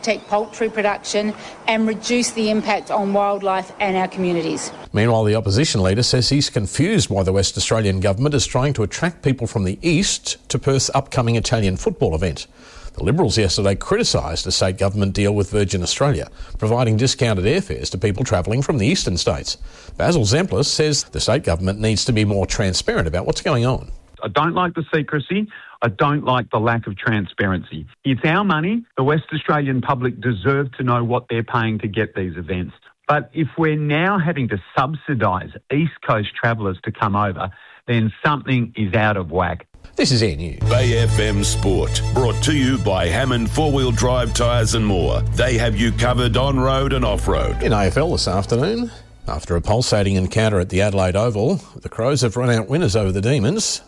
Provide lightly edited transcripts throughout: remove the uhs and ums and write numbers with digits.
protect poultry production and reduce the impact on wildlife and our communities. Meanwhile, the opposition leader says he's confused why the West Australian government is trying to attract people from the east to Perth's upcoming Italian football event. The Liberals yesterday criticised a state government deal with Virgin Australia, providing discounted airfares to people travelling from the eastern states. Basil Zemplis says the state government needs to be more transparent about what's going on. I don't like the secrecy. I don't like the lack of transparency. It's our money. The West Australian public deserve to know what they're paying to get these events. But if we're now having to subsidise East Coast travellers to come over, then something is out of whack. This is Air News. Bay FM Sport, brought to you by Hammond 4-Wheel Drive Tyres and More. They have you covered on-road and off-road. In AFL this afternoon, after a pulsating encounter at the Adelaide Oval, the Crows have run out winners over the Demons,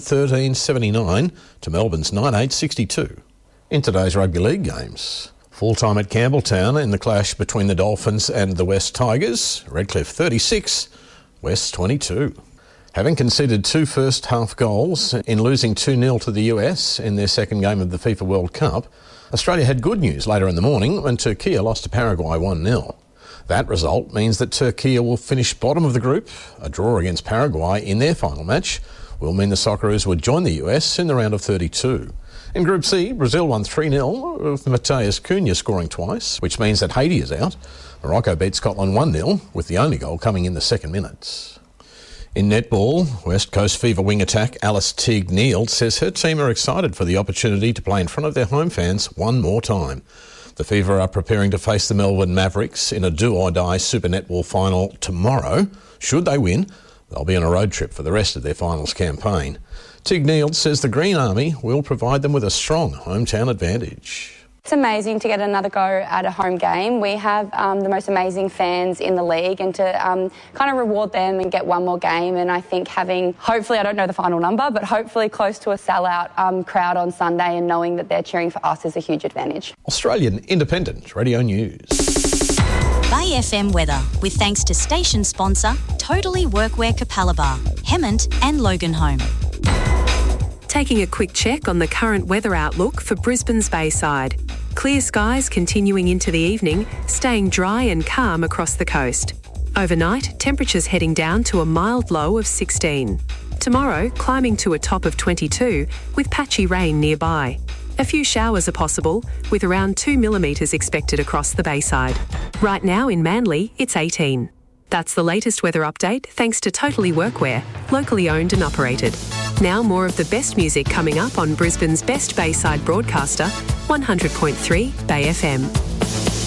11-13-79 to Melbourne's 9-8-62. In today's rugby league games, full-time at Campbelltown in the clash between the Dolphins and the West Tigers, Redcliffe 36, West 22. Having conceded 2 first-half goals in losing 2-0 to the US in their second game of the FIFA World Cup, Australia had good news later in the morning when Turkey lost to Paraguay 1-0. That result means that Turkey will finish bottom of the group. A draw against Paraguay in their final match will mean the Socceroos would join the US in the round of 32. In Group C, Brazil won 3-0 with Mateus Cunha scoring twice, which means that Haiti is out. Morocco beat Scotland 1-0 with the only goal coming in the second minute. In netball, West Coast Fever wing attack Alice Teague-Neal says her team are excited for the opportunity to play in front of their home fans one more time. The Fever are preparing to face the Melbourne Mavericks in a do-or-die Super Netball final tomorrow. Should they win, they'll be on a road trip for the rest of their finals campaign. Teague-Neal says the Green Army will provide them with a strong hometown advantage. It's amazing to get another go at a home game. We have the most amazing fans in the league, and to kind of reward them and get one more game. And I think having, hopefully, I don't know the final number, but hopefully close to a sellout crowd on Sunday and knowing that they're cheering for us is a huge advantage. Australian Independent Radio News. Bay FM weather, with thanks to station sponsor Totally Workwear Capalaba, Hemmant and Loganholme. Taking a quick check on the current weather outlook for Brisbane's Bayside. Clear skies continuing into the evening, staying dry and calm across the coast. Overnight, temperatures heading down to a mild low of 16. Tomorrow, climbing to a top of 22 with patchy rain nearby. A few showers are possible, with around 2 millimetres expected across the Bayside. Right now in Manly, it's 18. That's the latest weather update thanks to Totally Workwear, locally owned and operated. Now more of the best music coming up on Brisbane's best Bayside broadcaster, 100.3 Bay FM.